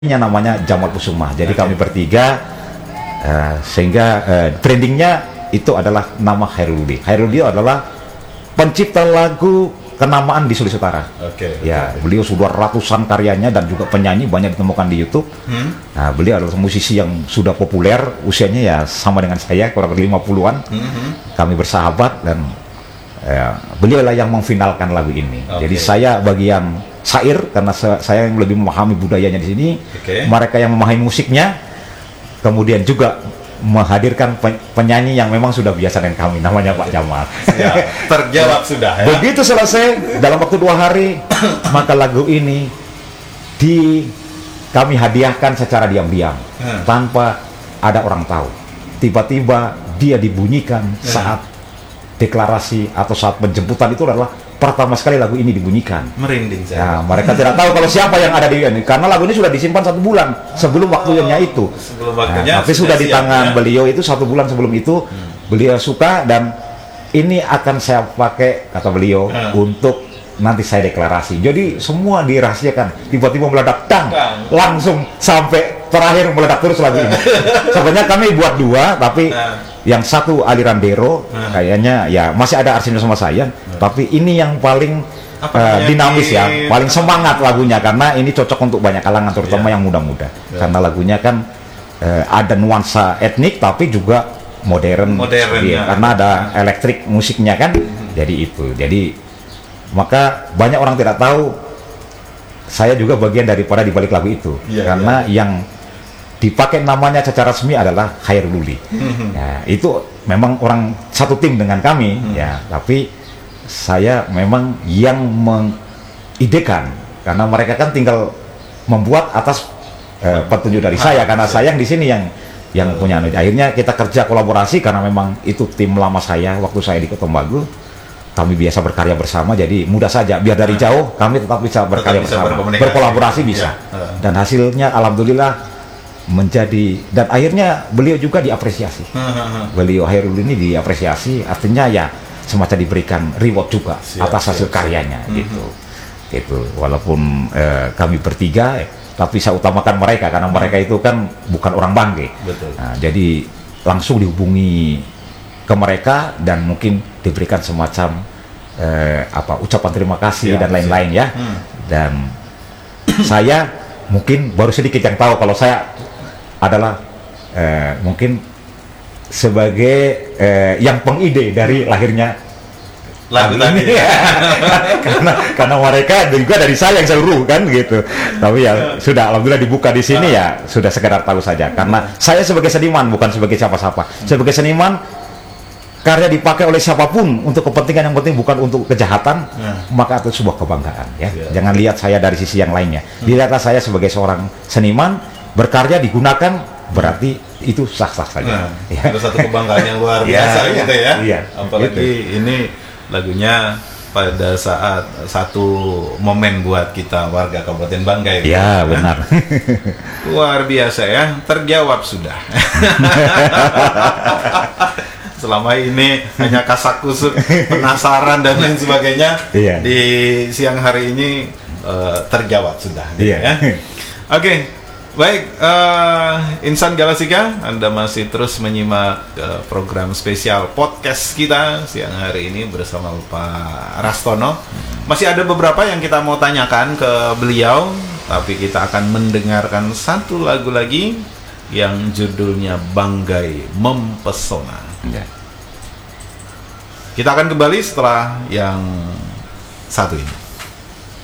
namanya Jamal Kusuma. Jadi kami bertiga sehingga trendingnya itu adalah nama Khairul-Ludi. Khairul-Ludi adalah pencipta lagu kenamaan di Sulawesi Utara. Ya, beliau sudah ratusan karyanya dan juga penyanyi banyak ditemukan di YouTube. Nah, beliau adalah musisi yang sudah populer, usianya ya sama dengan saya, kurang lebih 50-an. Kami bersahabat dan beliau lah yang memfinalkan lagu ini. Jadi saya bagian syair karena saya yang lebih memahami budayanya di sini. Mereka yang memahami musiknya, kemudian juga menghadirkan penyanyi yang memang sudah biasa dengan kami, namanya Pak Jamal. Ya, terjawab sudah ya. Begitu selesai dalam waktu 2 hari, maka lagu ini kami hadiahkan secara diam-diam tanpa ada orang tahu. Tiba-tiba dia dibunyikan saat deklarasi atau saat penjemputan. Itu adalah pertama sekali lagu ini dibunyikan. Merinding saya. Nah, mereka tidak tahu kalau siapa yang ada di ini, karena lagu ini sudah disimpan 1 bulan sebelum waktunya itu. Sebelum waktunya. Tapi sudah di tangan beliau itu 1 bulan sebelum itu. Beliau suka dan ini akan saya pakai, kata beliau, untuk nanti saya deklarasi. Jadi semua dirahasiakan. Tiba-tiba meledak, langsung sampai terakhir meledak terus lagu ini. Sebenarnya kami buat 2, tapi yang satu aliran Dero, kayaknya ya masih ada Arsenio sama saya, tapi ini yang paling dinamis ya, paling semangat lagunya, karena ini cocok untuk banyak kalangan, terutama yang muda-muda. Karena lagunya kan ada nuansa etnik tapi juga modern ya, karena ada elektrik musiknya kan. Jadi itu. Jadi maka banyak orang tidak tahu saya juga bagian daripada dibalik lagu itu. Karena yang dipakai namanya secara resmi adalah Khairul-Ludi. Ya, itu memang orang satu tim dengan kami, ya. Tapi saya memang yang mengidekan, karena mereka kan tinggal membuat atas petunjuk dari saya, karena saya yang di sini yang punya. Akhirnya kita kerja kolaborasi karena memang itu tim lama saya waktu saya di Ketombagu. Kami biasa berkarya bersama, jadi mudah saja. Biar dari jauh kami tetap bisa berkarya bersama, berkolaborasi bisa. Dan hasilnya alhamdulillah menjadi, dan akhirnya beliau juga diapresiasi. Beliau Khairul ini diapresiasi, artinya ya semacam diberikan reward juga atas hasil karyanya gitu. Walaupun kami bertiga, tapi saya utamakan mereka karena mereka itu kan bukan orang Bangke. Nah, jadi langsung dihubungi ke mereka dan mungkin diberikan semacam ucapan terima kasih dan lain-lain ya. Dan saya mungkin baru sedikit yang tahu kalau saya adalah mungkin sebagai yang pengide dari lahirnya lagu ini. karena mereka juga dari saya yang seluruh kan gitu. Tapi ya sudah, alhamdulillah dibuka di sini ya sudah sekedar tahu saja. Karena saya sebagai seniman bukan sebagai siapa-siapa. Sebagai seniman, karya dipakai oleh siapapun untuk kepentingan yang penting, bukan untuk kejahatan, maka itu sebuah kebanggaan ya. Jangan lihat saya dari sisi yang lainnya. Dilihatlah saya sebagai seorang seniman, berkarya digunakan, berarti itu sah-sah saja. Itu satu kebanggaan yang luar biasa gitu ya. Apalagi ini lagunya pada saat satu momen buat kita warga Kabupaten Banggai. Ya, benar. Luar biasa ya, terjawab sudah. Selama ini hanya kasak-kusuk, penasaran dan lain sebagainya. Di siang hari ini terjawab sudah gitu ya. Oke. Baik, Insan Galasika, Anda masih terus menyimak program spesial podcast kita siang hari ini bersama Pak Rastono. Masih ada beberapa yang kita mau tanyakan ke beliau, tapi kita akan mendengarkan satu lagu lagi yang judulnya Banggai Mempesona. Kita akan kembali setelah yang satu ini.